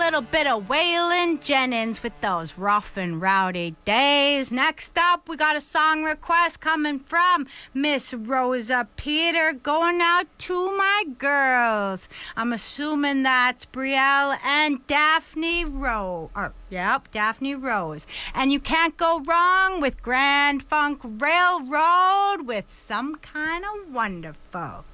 little bit of Waylon Jennings with those rough and rowdy days. Next up, we got a song request coming from Miss Rosa Peter, going out to my girls. I'm assuming that's Brielle and Daphne Rose. Yep, Daphne Rose. And you can't go wrong with Grand Funk Railroad with Some Kind of Wonderful.